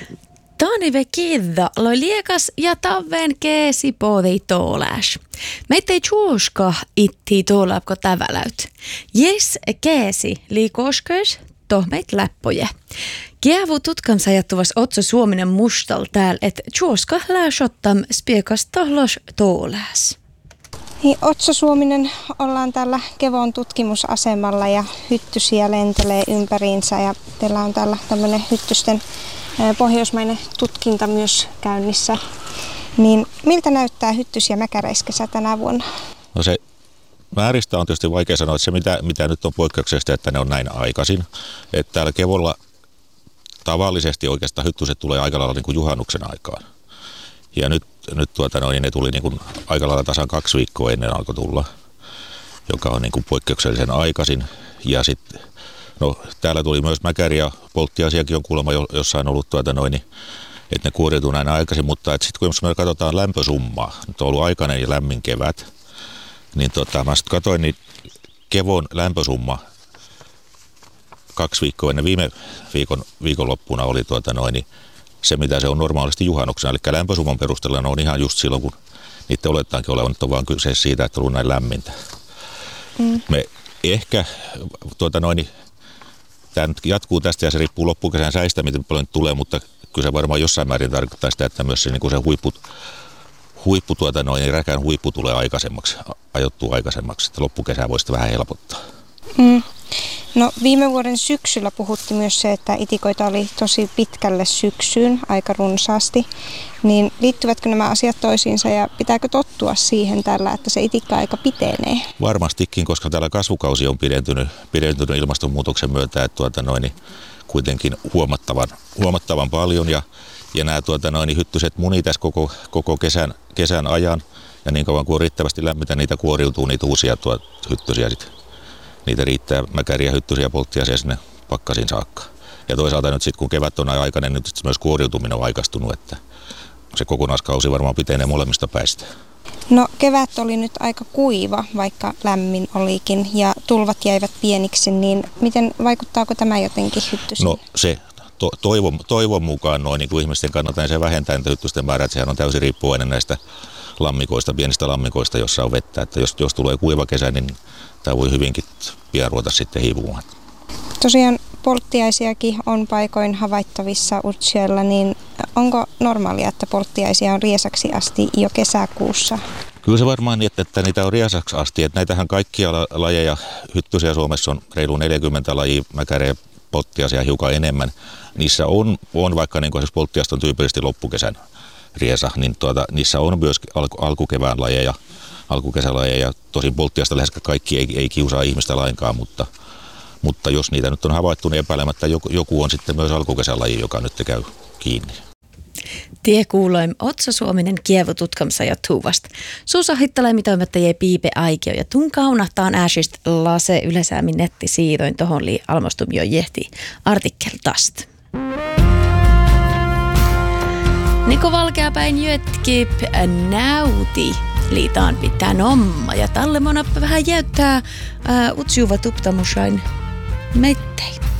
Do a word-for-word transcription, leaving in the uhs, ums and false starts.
Taanive kiedda loi liekas ja tavven keesi pohdei tooläs. Meitä ei juoska itti toolapko täväläyt. Jes keesi liikoskös tohmeit läppoje. Kievu tutkamsa jattuvas Otso Suominen mustal täällä, että juoska lääsottam spiekas tahlos tooläs. Niin, Otso Suominen, ollaan täällä Kevon tutkimusasemalla ja hyttysiä lentelee ympäriinsä ja teillä on täällä tämmöinen hyttysten pohjoismainen tutkinta myös käynnissä. Niin miltä näyttää hyttys- ja mäkäräiskesä tänä vuonna? No se määristä on tietysti vaikea sanoa, että se mitä, mitä nyt on poikkeuksellista, että ne on näin aikaisin. Että täällä Kevolla tavallisesti oikeastaan hyttyset tulee aika lailla niin kuin juhannuksen aikaan. Ja nyt, nyt tuota, no, niin ne tuli niin kuin aika lailla tasan kaksi viikkoa ennen alkoi tulla, joka on niin kuin poikkeuksellisen aikaisin. Ja sitten no, täällä tuli myös mäkäri ja polttiasiakin on kuulemma jossain ollut, tuota, noin, niin, että ne kuoriutuu näin aikaisin. Mutta sitten kun me katsotaan lämpösummaa, nyt on ollut aikainen ja lämmin kevät, niin tota, mä sitten katsoin, niin Kevon lämpösumma kaksi viikkoa ennen viime viikon, viikonloppuna oli tuota, noin, niin se, mitä se on normaalisti juhannuksena. Eli lämpösumman perusteella on ihan just silloin, kun niiden oletaankin olevan, että on vaan kyse siitä, että on ollut näin lämmintä. Mm. Me ehkä, tuota noin, tämä nyt jatkuu tästä ja se riippuu loppukesän säistä, miten paljon tulee, mutta kyllä se varmaan jossain määrin tarkoittaa sitä, että myös se, niin se huippu, huippu tuota noin, räkän huippu tulee aikaisemmaksi, ajoittuu aikaisemmaksi, että loppukesää voisi vähän helpottaa. Mm. No viime vuoden syksyllä puhutti myös se, että itikoita oli tosi pitkälle syksyyn, aika runsaasti. Niin liittyvätkö nämä asiat toisiinsa ja pitääkö tottua siihen tällä, että se itikka-aika pitenee? Varmastikin, koska täällä kasvukausi on pidentynyt, pidentynyt ilmastonmuutoksen myötä, että tuota noin, kuitenkin huomattavan, huomattavan paljon. Ja, ja nämä tuota noin, hyttyset munii tässä koko, koko kesän, kesän ajan. Ja niin kauan kuin on riittävästi lämmintä, niitä kuoriutuu niitä uusia tuota, hyttysiä sitten. Niitä riittää mäkäriä, hyttysiä ja polttiaisia sinne pakkasiin saakka. Ja toisaalta nyt sitten kun kevät on aikainen, nyt myös kuoriutuminen on aikaistunut, että se kokonaiskausi varmaan pitenee molemmista päistä. No kevät oli nyt aika kuiva, vaikka lämmin olikin, ja tulvat jäivät pieniksi, niin miten vaikuttaako tämä jotenkin hyttysiin? No se to, toivon, toivon mukaan noin niin kuin ihmisten kannalta, niin se vähentää niitä hyttysten määrää, että sehän on täysin riippuvainen näistä lammikoista, pienistä lammikoista, jossa on vettä. Että jos, jos tulee kuiva kesä, niin tämä voi hyvinkin pian ruveta sitten hiipumaan. Tosiaan polttiaisiakin on paikoin havaittavissa Utsjoella, niin onko normaalia, että polttiaisia on riesaksi asti jo kesäkuussa? Kyllä se varmaan niin, että, että niitä on riesaksi asti. Että näitähän kaikkia lajeja, hyttysiä Suomessa on reilu neljäkymmentä lajia, mäkärejä, polttiaisia hiukan enemmän. Niissä on, on vaikka niin kuin polttiasta on tyypillisesti loppukesän riesa, niin tuota, niissä on myös alku, alkukevään lajeja. alkukesälajeja. Tosin polttiasta lähes kaikki ei, ei kiusaa ihmistä lainkaan, mutta, mutta jos niitä nyt on havaittu, niin epäilemättä joku, joku on sitten myös alkukesälaji, joka nyt käy kiinni. Tie kuuloim Otso Suominen Kievu tutkamsa ja tuvast. Suusa hittalaimi toimittajia Piipe Aikio ja tun kaunahtaan ääsist lase yleisäämin nettisiidoin tohon lii almostum jo jehti artikkel tast. Niko Valkeapäin jötkip nauti. Liitaan pitää nomma ja talle monappa vähän jäyttää uh, utsjuva tuptamusain meittei.